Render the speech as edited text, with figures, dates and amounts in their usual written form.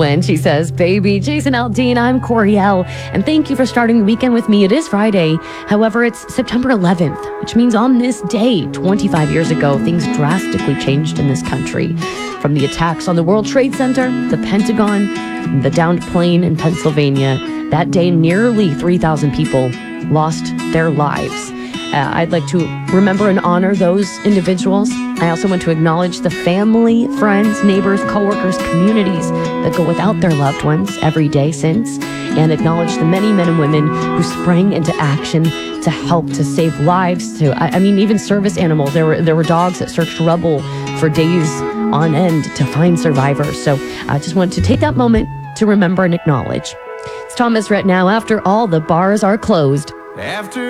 when she says, "Baby, Jason Aldean, I'm Coriel, and thank you for starting the weekend with me. It is Friday. However, it's September 11th, which means on this day, 25 years ago, things drastically changed in this country. From the attacks on the World Trade Center, the Pentagon, the downed plane in Pennsylvania, that day, nearly 3,000 people lost their lives. I'd like to remember and honor those individuals. I also want to acknowledge the family, friends, neighbors, coworkers, communities that go without their loved ones every day since, and acknowledge the many men and women who sprang into action to help to save lives, even service animals. There were dogs that searched rubble for days on end to find survivors. So I just wanted to take that moment to remember and acknowledge. It's Thomas Rhett now. After all, the bars are closed. After